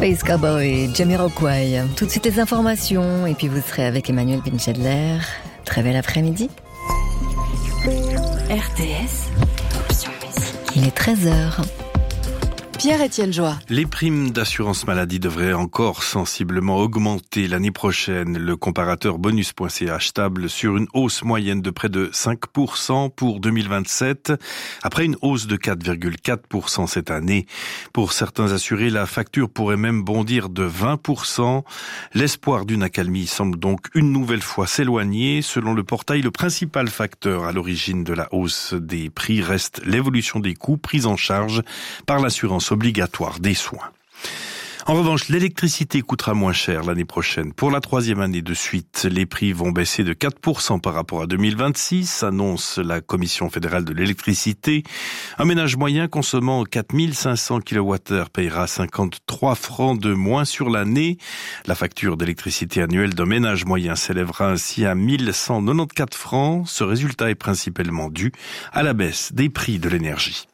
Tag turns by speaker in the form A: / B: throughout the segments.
A: Space Cowboy, Jamiroquai. Tout de suite les informations et puis vous serez avec Emmanuel Binchedler. Très bel après-midi.
B: RTS, option musique.
A: Il est 13h.
C: Pierre-Étienne Joie.
D: Les primes d'assurance maladie devraient encore sensiblement augmenter l'année prochaine. Le comparateur bonus.ch table sur une hausse moyenne de près de 5% pour 2027, après une hausse de 4,4% cette année. Pour certains assurés, la facture pourrait même bondir de 20%. L'espoir d'une accalmie semble donc une nouvelle fois s'éloigner. Selon le portail, le principal facteur à l'origine de la hausse des prix reste l'évolution des coûts pris en charge par l'assurance obligatoire des soins. En revanche, l'électricité coûtera moins cher l'année prochaine. Pour la 3e année de suite, les prix vont baisser de 4% par rapport à 2026, annonce la Commission fédérale de l'électricité. Un ménage moyen consommant 4500 kWh payera 53 francs de moins sur l'année. La facture d'électricité annuelle d'un ménage moyen s'élèvera ainsi à 1194 francs. Ce résultat est principalement dû à la baisse des prix de l'énergie.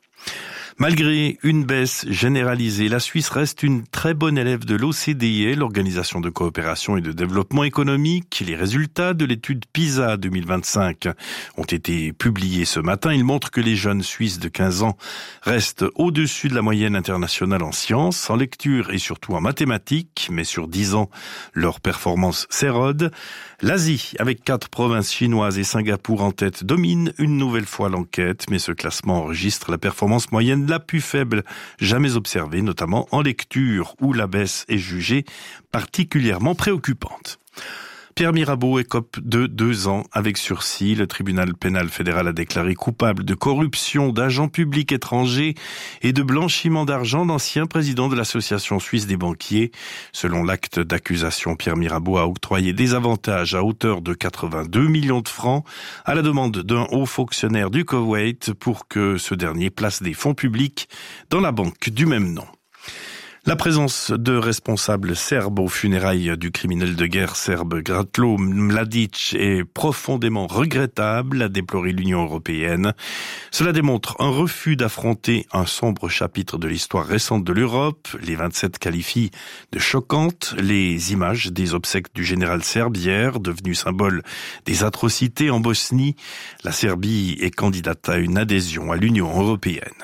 D: Malgré une baisse généralisée, la Suisse reste une très bonne élève de l'OCDE, l'Organisation de coopération et de développement économique. Les résultats de l'étude PISA 2025 ont été publiés ce matin. Ils montrent que les jeunes Suisses de 15 ans restent au-dessus de la moyenne internationale en sciences, en lecture et surtout en mathématiques. Mais sur 10 ans, leur performance s'érode. L'Asie, avec 4 provinces chinoises et Singapour en tête, domine une nouvelle fois l'enquête. Mais ce classement enregistre la performance moyenne la plus faible jamais observée, notamment en lecture, où la baisse est jugée particulièrement préoccupante. Pierre Mirabeau écope de 2 ans avec sursis. Le tribunal pénal fédéral a déclaré coupable de corruption d'agents publics étrangers et de blanchiment d'argent d'anciens présidents de l'Association suisse des banquiers. Selon l'acte d'accusation, Pierre Mirabeau a octroyé des avantages à hauteur de 82 millions de francs à la demande d'un haut fonctionnaire du Koweït pour que ce dernier place des fonds publics dans la banque du même nom. La présence de responsables serbes aux funérailles du criminel de guerre serbe Ratko Mladic est profondément regrettable, a déploré l'Union européenne. Cela démontre un refus d'affronter un sombre chapitre de l'histoire récente de l'Europe. Les 27 qualifient de choquantes les images des obsèques du général serbe hier, devenu symbole des atrocités en Bosnie. La Serbie est candidate à une adhésion à l'Union européenne.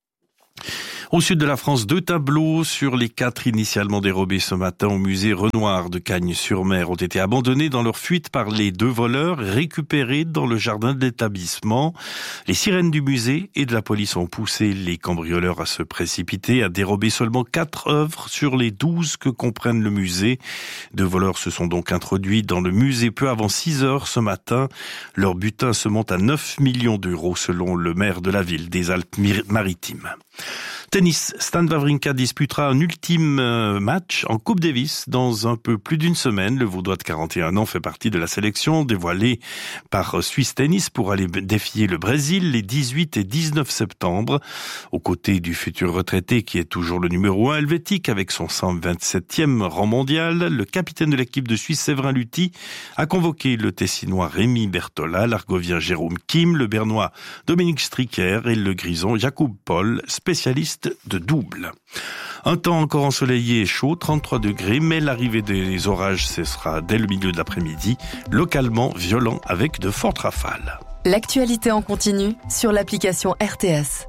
D: Au sud de la France, 2 tableaux sur les 4 initialement dérobés ce matin au musée Renoir de Cagnes-sur-Mer ont été abandonnés dans leur fuite par les 2 voleurs récupérés dans le jardin de l'établissement. Les sirènes du musée et de la police ont poussé les cambrioleurs à se précipiter, à dérober seulement 4 œuvres sur les 12 que comprennent le musée. 2 voleurs se sont donc introduits dans le musée peu avant 6 heures ce matin. Leur butin se monte à 9 millions d'euros selon le maire de la ville des Alpes-Maritimes. Tennis, Stan Wawrinka disputera un ultime match en Coupe Davis dans un peu plus d'une semaine. Le Vaudois de 41 ans fait partie de la sélection dévoilée par Swiss Tennis pour aller défier le Brésil les 18 et 19 septembre. Aux côtés du futur retraité qui est toujours le numéro 1 helvétique avec son 127e rang mondial, le capitaine de l'équipe de Suisse Séverin Luthi a convoqué le Tessinois Rémi Bertola, l'Argovien Jérôme Kim, le Bernois Dominique Stricker et le Grison Jakub Paul, spécialiste de double. Un temps encore ensoleillé et chaud, 33 degrés, mais l'arrivée des orages cessera dès le milieu de l'après-midi, localement violent avec de fortes rafales.
C: L'actualité en continu sur l'application RTS.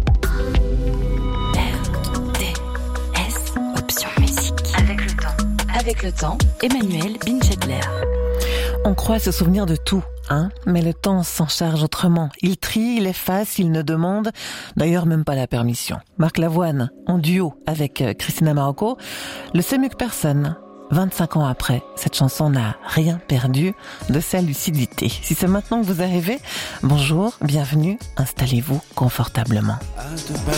B: RTS, option musique.
C: Avec le temps,
B: Emmanuel Binchedler.
E: On croit se souvenir de tout, mais le temps s'en charge autrement. Il trie, il efface, il ne demande d'ailleurs même pas la permission. Marc Lavoine, en duo avec Christina Marocco, le sait mieux que personne. 25 ans après, cette chanson n'a rien perdu de sa lucidité. Si c'est maintenant que vous arrivez, bonjour, bienvenue, installez-vous confortablement.
F: À 2 pas